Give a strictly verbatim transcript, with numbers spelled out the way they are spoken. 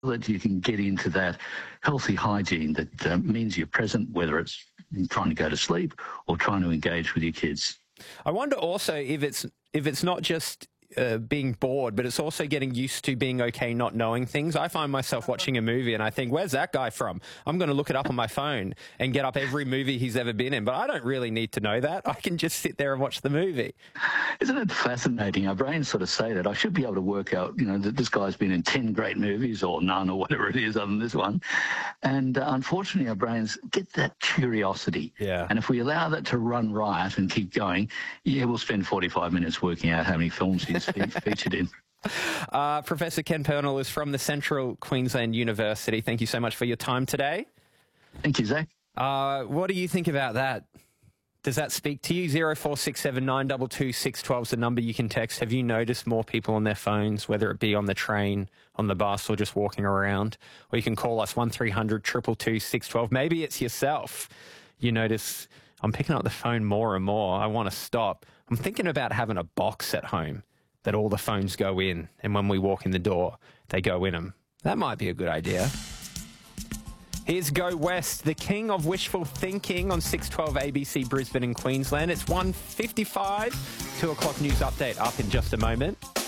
that you can get into that healthy hygiene that uh, means you're present, whether it's trying to go to sleep or trying to engage with your kids. I wonder also if it's if it's not just uh, being bored, but it's also getting used to being okay not knowing things. I find myself watching a movie and I think, where's that guy from? I'm going to look it up on my phone and get up every movie he's ever been in, but I don't really need to know that. I can just sit there and watch the movie. Isn't it fascinating? Our brains sort of say that. I should be able to work out, you know, that this guy's been in ten great movies or none or whatever it is other than this one. And uh, unfortunately, our brains get that curiosity. Yeah. And if we allow that to run riot and keep going, yeah, we'll spend forty-five minutes working out how many films he's fe- featured in. Uh, Professor Ken Purnell is from the Central Queensland University. Thank you so much for your time today. Thank you, Zach. Uh, what do you think about that? Does that speak to you? zero four six seven nine two two six one two is the number you can text. Have you noticed more people on their phones, whether it be on the train, on the bus, or just walking around? Or you can call us one three hundred two two two six one two. Maybe it's yourself. You notice, I'm picking up the phone more and more. I want to stop. I'm thinking about having a box at home that all the phones go in, and when we walk in the door, they go in them. That might be a good idea. Here's Go West, the king of wishful thinking on six twelve A B C Brisbane and Queensland. It's one fifty-five, two o'clock news update up in just a moment.